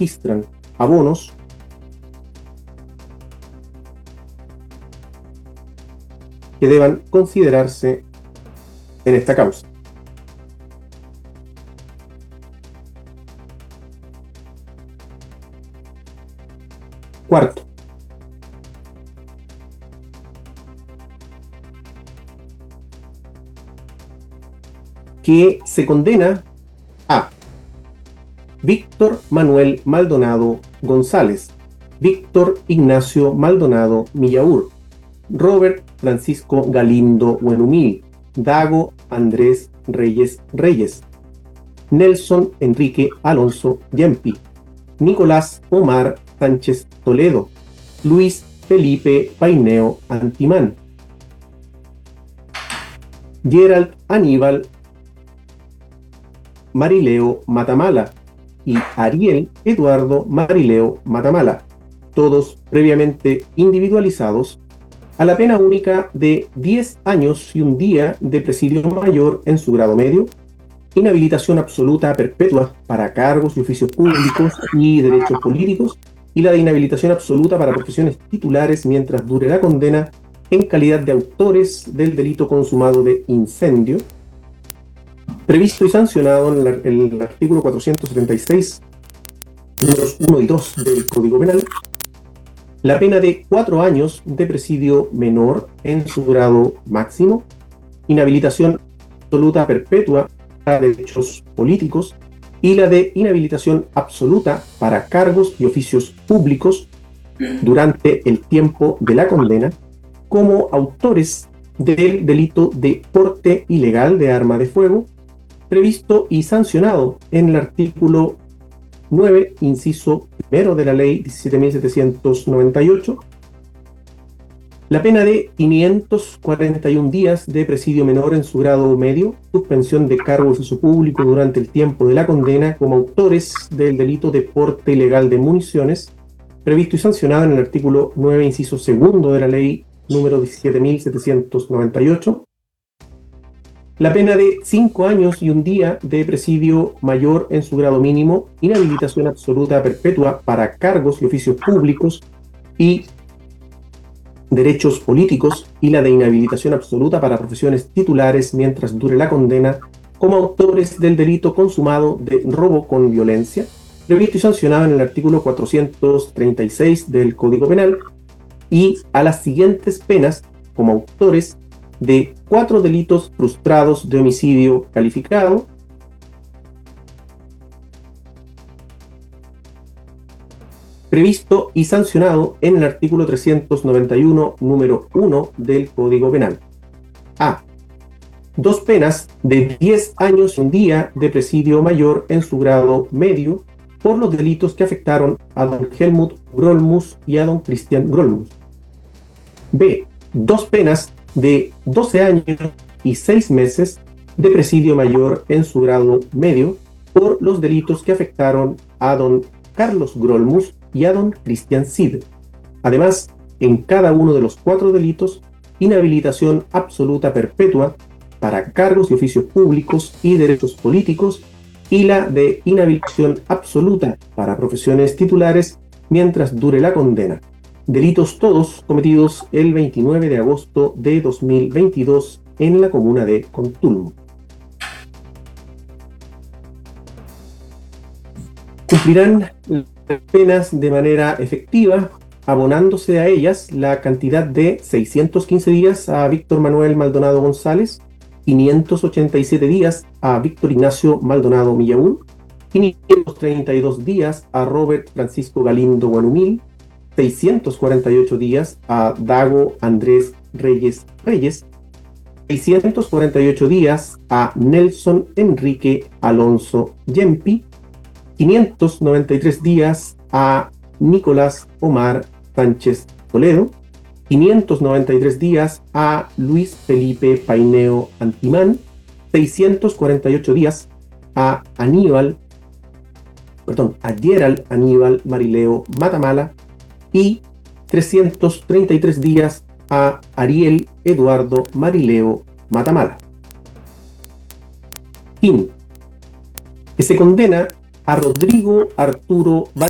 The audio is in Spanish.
registran abonos que deban considerarse en esta causa. Cuarto, que se condena a Víctor Manuel Maldonado González, Víctor Ignacio Maldonado Millaur, Robert Francisco Galindo Buenumil, Dago Andrés Reyes Reyes, Nelson Enrique Alonso Yempi, Nicolás Omar Sánchez Toledo, Luis Felipe Paineo Antimán, Gerald Aníbal Marileo Matamala y Ariel Eduardo Marileo Matamala, todos previamente individualizados, a la pena única de 10 años y un día de presidio mayor en su grado medio, inhabilitación absoluta perpetua para cargos y oficios públicos y derechos políticos, y la de inhabilitación absoluta para profesiones titulares mientras dure la condena en calidad de autores del delito consumado de incendio, previsto y sancionado en el artículo 476, números 1 y 2 del Código Penal, la pena de 4 años de presidio menor en su grado máximo, inhabilitación absoluta perpetua para derechos políticos y la de inhabilitación absoluta para cargos y oficios públicos durante el tiempo de la condena como autores del delito de porte ilegal de arma de fuego, previsto y sancionado en el artículo 9, inciso primero de la ley 17.798, la pena de 541 días de presidio menor en su grado medio, suspensión de cargo de oficio público durante el tiempo de la condena como autores del delito de porte ilegal de municiones, previsto y sancionado en el artículo 9, inciso segundo de la ley número 17.798, la pena de 5 años y un día de presidio mayor en su grado mínimo, inhabilitación absoluta perpetua para cargos y oficios públicos y derechos políticos, y la de inhabilitación absoluta para profesiones titulares mientras dure la condena como autores del delito consumado de robo con violencia, previsto y sancionado en el artículo 436 del Código Penal, y a las siguientes penas como autores de 4 delitos frustrados de homicidio calificado, previsto y sancionado en el artículo 391, número 1 del Código Penal. A. 2 penas de 10 años y un día de presidio mayor en su grado medio por los delitos que afectaron a don Helmut Grolmus y a don Christian Grolmus. B. 2 penas de 12 años y 6 meses de presidio mayor en su grado medio por los delitos que afectaron a don Carlos Grolmus y a don Christian Cid. Además, en cada uno de los 4 delitos, inhabilitación absoluta perpetua para cargos y oficios públicos y derechos políticos, y la de inhabilitación absoluta para profesiones titulares mientras dure la condena. Delitos todos cometidos el 29 de agosto de 2022 en la comuna de Contulmo. Cumplirán las penas de manera efectiva, abonándose a ellas la cantidad de 615 días a Víctor Manuel Maldonado González, 587 días a Víctor Ignacio Maldonado Millaur, 532 días a Robert Francisco Galindo Buenumil, 648 días a Dago Andrés Reyes Reyes, 648 días a Nelson Enrique Alonso Yempi, 593 días a Nicolás Omar Sánchez Toledo, 593 días a Luis Felipe Paineo Antimán, 648 días a Gerald Aníbal Marileo Matamala y 333 días a Ariel Eduardo Marileo Matamala. Fin. Que se condena a Rodrigo Arturo